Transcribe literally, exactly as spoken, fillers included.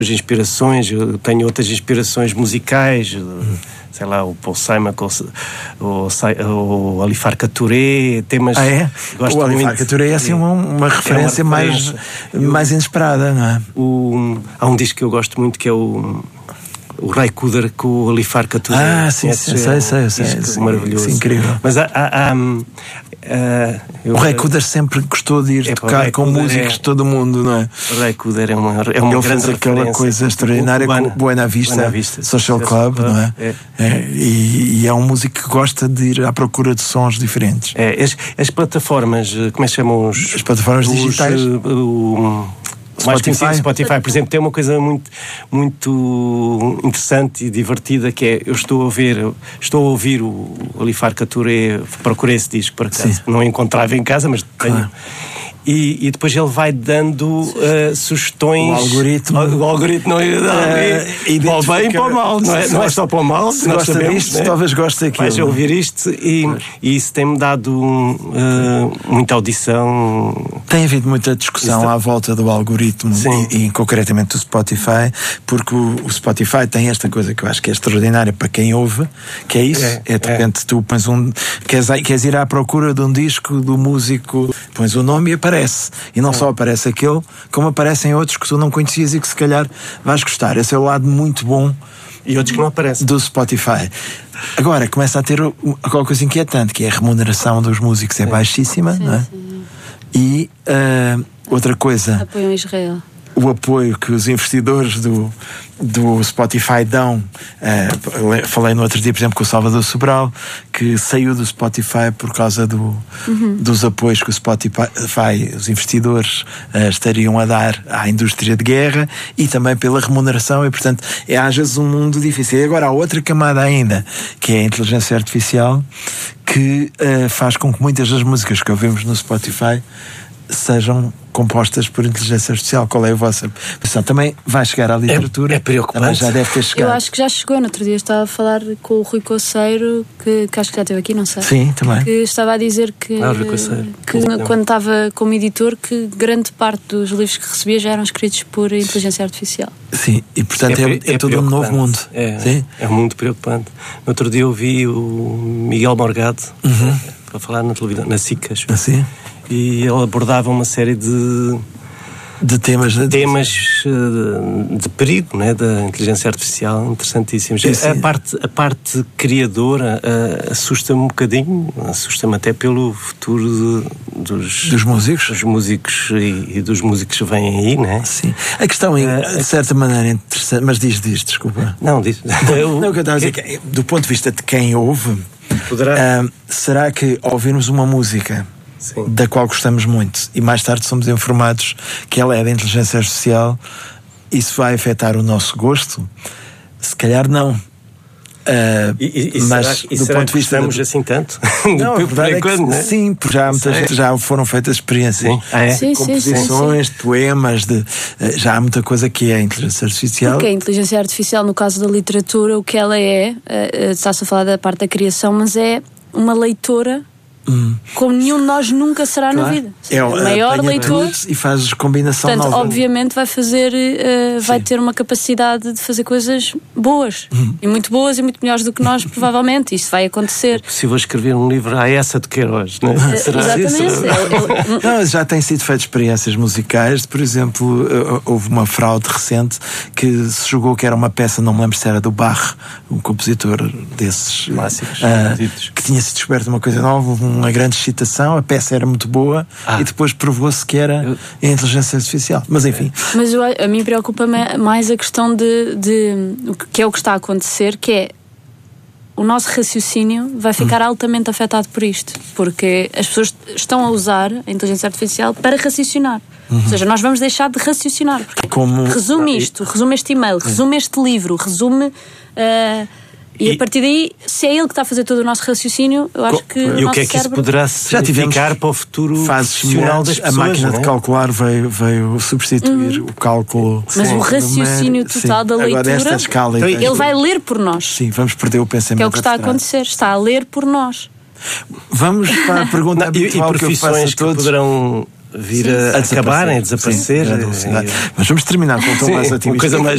inspirações, eu tenho outras inspirações musicais, sei lá, o Paul Simon, o, o, o Alifar Touré, temas... Ah, é? Gosto o Alifar muito, Touré é assim uma, uma referência, é uma referência mais, eu, mais inesperada, não é? O, há um disco que eu gosto muito que é o... O Ray Cooder com o Alifar Touré. Ah, sim, sim, sei, sei, sei, sei. Maravilhoso. Sim, incrível. Mas há... há, há uh, eu, o Ray Cooder sempre gostou de ir é, tocar com músicos é, de todo o mundo, não é? O Ray Cooder é uma, é uma Ele grande fez aquela coisa extraordinária com o Buena Vista, Buena Vista Social Club, Club, não é? é. é e, e é um músico que gosta de ir à procura de sons diferentes. É, as, as plataformas, como é que chamam os... As plataformas os, digitais? Uh, uh, Spotify. Mais conhecido, Spotify, por exemplo, tem uma coisa muito, muito interessante e divertida que é, eu estou a ver, estou a ouvir o Alifar Touré, procurei esse disco por acaso, Sim. não encontrava em casa, mas tenho. Claro. E, e depois ele vai dando uh, sugestões. O algoritmo. O, o algoritmo não é uh, para o bem e para o mal, não é, não é só para o mal. Se gosta sabemos, disto, né? Talvez goste daquilo. Vais ouvir isto e, e isso tem-me dado uh, muita audição. Tem havido muita discussão à volta do algoritmo e, e concretamente do Spotify, porque o, o Spotify tem esta coisa que eu acho que é extraordinária para quem ouve, que é isso, é, é de repente é. tu pões um. Queres, queres ir à procura de um disco do músico, pões o nome e aparece. E não é. só aparece aquele, como aparecem outros que tu não conhecias e que se calhar vais gostar. Esse é o lado muito bom. E outros que não aparecem. Do Spotify. Agora começa a ter alguma coisa inquietante, que é a remuneração dos músicos é, é baixíssima, sim, não é? Sim. E uh, outra coisa. Apoiam Israel. O apoio que os investidores do, do Spotify dão. Uh, falei no outro dia, por exemplo, com o Salvador Sobral, que saiu do Spotify por causa do, uhum. dos apoios que o Spotify, os investidores, uh, estariam a dar à indústria de guerra e também pela remuneração. E, portanto, é às vezes um mundo difícil. E agora há outra camada ainda, que é a inteligência artificial, que uh, faz com que muitas das músicas que ouvimos no Spotify sejam compostas por inteligência artificial. Qual é a vossa posição? Também vai chegar à literatura? É, é preocupante. Também já deve ter chegado. Eu acho que já chegou. No outro dia estava a falar com o Rui Coceiro, que, que acho que já esteve aqui, não sei. Sim, também. Que estava a dizer que, ah, Rui Coceiro. que quando estava como editor, que grande parte dos livros que recebia já eram escritos por inteligência artificial. Sim, e portanto é, é, é, é todo um novo mundo. É, Sim? é um mundo preocupante. No outro dia eu vi o Miguel Morgado uhum. para falar na televisão, na S I C, acho. Assim? E ele abordava uma série de de temas de, temas de, de perigo, né, da inteligência artificial, interessantíssimos. Sim, sim. A parte a parte criadora uh, assusta-me um bocadinho, assusta-me até pelo futuro de, dos dos músicos, dos músicos e, e dos músicos que vêm aí, né? Sim. A questão é, uh, de certa maneira interessante, mas diz diz, desculpa. Não diz. Eu, não, o que eu estava a dizer que, do ponto de vista de quem ouve, poderá. Uh, será que ao ouvirmos uma música Sim. da qual gostamos muito e mais tarde somos informados que ela é da inteligência artificial, isso vai afetar o nosso gosto? Se calhar não. Uh, e, e, mas será, e do será ponto de vista estamos de... assim tanto? Não, a verdade é que quando, né? sim, porque já, muitas, já foram feitas experiências sim. Ah, é? sim, de composições, sim, sim. de poemas, de, já há muita coisa que é a inteligência artificial. Porque a inteligência artificial, no caso da literatura, o que ela é, uh, está-se a falar da parte da criação, mas é uma leitora Hum. como nenhum de nós nunca será claro. na vida. É o maior leitor e faz combinação Portanto, nova. obviamente vai fazer uh, vai ter uma capacidade de fazer coisas boas hum. e muito boas e muito melhores do que nós, provavelmente. Isso vai acontecer. É possível escrever um livro à essa de Queiroz, não é? Uh, Será exatamente. Isso? Eu, eu... Não, já têm sido feitas experiências musicais. Por exemplo, houve uma fraude recente que se julgou que era uma peça, não me lembro se era do Bach, um compositor desses clássicos, uh, que tinha sido descoberto uma coisa nova, uma grande excitação, a peça era muito boa ah. e depois provou-se que era eu... a inteligência artificial. Mas enfim. Mas eu, a mim preocupa-me mais a questão de, de que é o que está a acontecer, que é o nosso raciocínio vai ficar hum. altamente afetado por isto, porque as pessoas estão a usar a inteligência artificial para raciocinar. Uhum. Ou seja, nós vamos deixar de raciocinar. Como... Resume isto, resume este e-mail, resume este livro, resume... Uh, E, e a partir daí, se é ele que está a fazer todo o nosso raciocínio, eu acho que e o o nosso que é que isso poderá significar para o futuro profissional das pessoas? A máquina não é? de calcular veio, veio substituir uhum. o cálculo. Mas sim, o raciocínio total sim. da leitura, agora esta escala, então, ele vai ler por nós. Sim, vamos perder o pensamento. Que é o que está a acontecer, está a ler por nós. Vamos para a pergunta não, habitual e, e profissões que, eu faço a todos. Que poderão vir a, a acabarem, a desaparecer. Sim, a Mas vamos terminar com um tom mais otimista. Uma coisa mais